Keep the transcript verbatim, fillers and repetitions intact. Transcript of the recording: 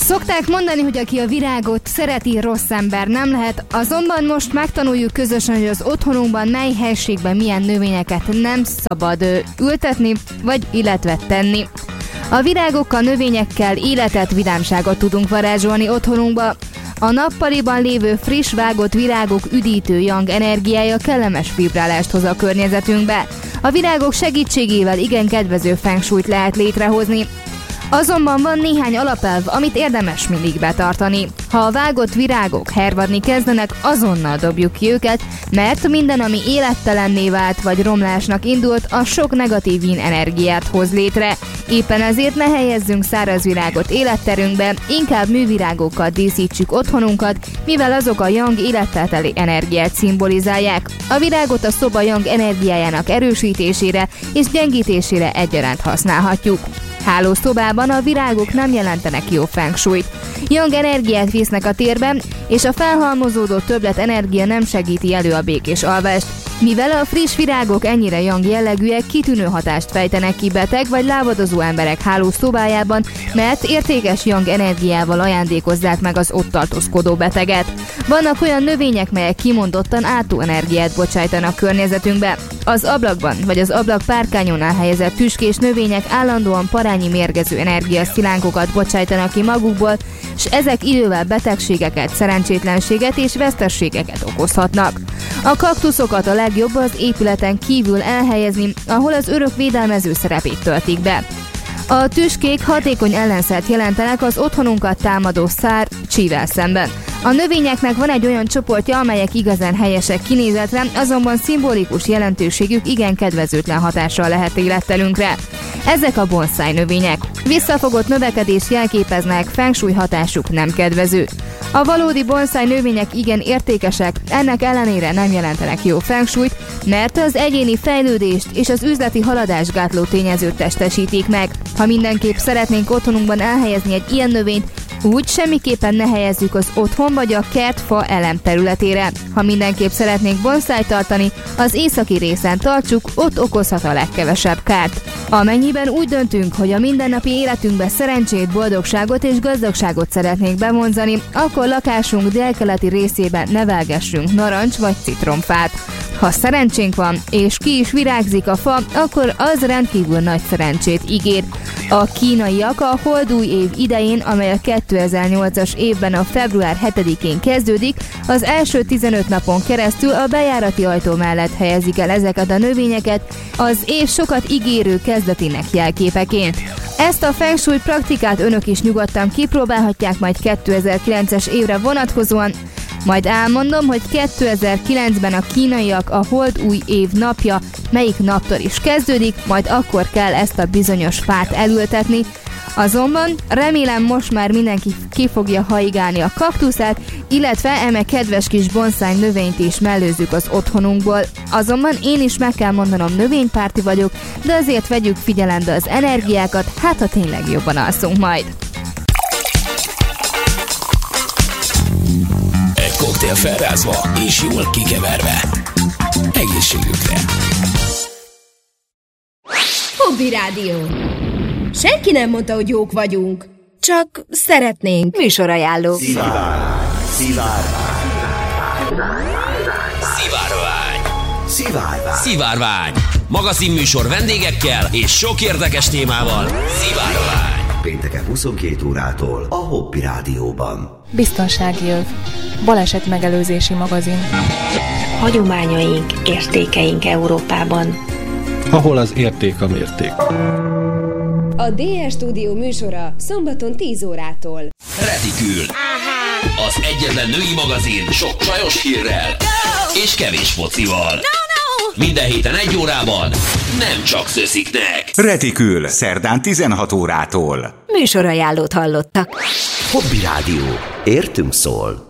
Szokták mondani, hogy aki a virágot szereti, rossz ember nem lehet, azonban most megtanuljuk közösen, hogy az otthonunkban mely helységben milyen növényeket nem szabad ültetni, vagy illetve tenni. A virágokkal, növényekkel életet, vidámságot tudunk varázsolni otthonunkba. A nappaliban lévő friss vágott virágok üdítő yang energiája kellemes vibrálást hoz a környezetünkbe. A virágok segítségével igen kedvező feng shuit lehet létrehozni. Azonban van néhány alapelv, amit érdemes mindig betartani. Ha a vágott virágok hervadni kezdenek, azonnal dobjuk ki őket, mert minden, ami élettelenné vált vagy romlásnak indult, a sok negatív yin energiát hoz létre. Éppen ezért ne helyezzünk száraz virágot életterünkbe, inkább művirágokkal díszítsük otthonunkat, mivel azok a yang élettel teli energiát szimbolizálják. A virágot a szoba yang energiájának erősítésére és gyengítésére egyaránt használhatjuk. Hálószobában a virágok nem jelentenek jó feng shuit. Yang energiát visznek a térben, és a felhalmozódó többlet energia nem segíti elő a békés alvást. Mivel a friss virágok ennyire yang jellegűek, kitűnő hatást fejtenek ki beteg vagy lábadozó emberek hálószobájában, mert értékes yang energiával ajándékozzák meg az ott tartózkodó beteget. Vannak olyan növények, melyek kimondottan átó energiát bocsájtanak környezetünkbe. Az ablakban vagy az ablak párkányonál helyezett tüskés növények állandóan parányi mérgező energiaszilánkokat bocsájtanak ki magukból, és ezek idővel betegségeket, szerencsétlenséget és veszteségeket okozhatnak. A kaktuszokat a legjobb az épületen kívül elhelyezni, ahol az örök védelmező szerepét töltik be. A tüskék hatékony ellenszert jelentenek az otthonunkat támadó szár, csível szemben. A növényeknek van egy olyan csoportja, amelyek igazán helyesek kinézetre, azonban szimbolikus jelentőségük igen kedvezőtlen hatással lehet élettelünkre. Ezek a bonszáj növények. Visszafogott növekedést jelképeznek, feng shui hatásuk nem kedvező. A valódi bonszáj növények igen értékesek, ennek ellenére nem jelentenek jó feng shuit, mert az egyéni fejlődést és az üzleti haladást gátló tényezőt testesítik meg. Ha mindenképp szeretnénk otthonunkban elhelyezni egy ilyen növényt, úgy semmiképpen ne helyezzük az otthon vagy a kert fa elem területére. Ha mindenképp szeretnénk bonszájt tartani, az északi részen tartsuk, ott okozhat a legkevesebb kárt. Amennyiben úgy döntünk, hogy a mindennapi életünkbe szerencsét, boldogságot és gazdagságot szeretnénk bevonzani, akkor lakásunk délkeleti részében nevelgessünk narancs vagy citromfát. Ha szerencsénk van, és ki is virágzik a fa, akkor az rendkívül nagy szerencsét ígér. A kínaiak a holdúj év idején, amely a kétezer-nyolcas évben a február hetedikén kezdődik, az első tizenöt napon keresztül a bejárati ajtó mellett helyezik el ezeket a növényeket, az év sokat ígérő kezdetének jelképeként. Ezt a feng shui praktikát önök is nyugodtan kipróbálhatják majd kétezer-kilences évre vonatkozóan. Majd elmondom, hogy kétezer-kilencben a kínaiak a hold új év napja melyik naptól is kezdődik, majd akkor kell ezt a bizonyos fát elültetni. Azonban remélem most már mindenki ki fogja haigálni a kaktuszát, illetve eme kedves kis bonszáj növényt is mellőzzük az otthonunkból. Azonban én is meg kell mondanom, növénypárti vagyok, de azért vegyük figyelembe az energiákat, hát ha tényleg jobban alszunk majd. Egy koktél felrázva és jól kikeverve. Egészségükre! Hobby Rádió. Senki nem mondta, hogy jók vagyunk. Csak szeretnénk. Műsorajánló. Szivárvány. Szivárvány. Szivárvány. Szivárvány. Szivárvány. Magazinműsor vendégekkel és sok érdekes témával. Szivárvány. Pénteken huszonkét órától a Hobby Rádióban. Biztonsági öv. Baleset megelőzési magazin. Hagyományaink, értékeink Európában. Ahol az érték a mérték. A dé er Stúdió műsora szombaton tíz órától. Retikül. Az egyetlen női magazin sok csajos hírrel és kevés focival. Minden héten egy órában, nem csak szösziknek. Retikül, szerdán tizenhat órától. Műsorajánlót hallottak. Hobby Rádió. Értünk szól.